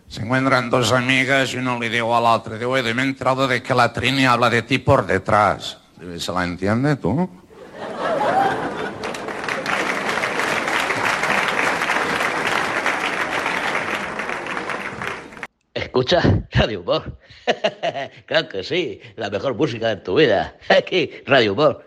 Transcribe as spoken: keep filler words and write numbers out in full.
Se encuentran dos amigas y uno le dijo a la otra, digo, oye, me he enterado de que la Trini habla de ti por detrás. ¿Se la entiende tú? Escucha Radio Humor. Claro que sí, la mejor música de tu vida. Aquí, Radio Humor.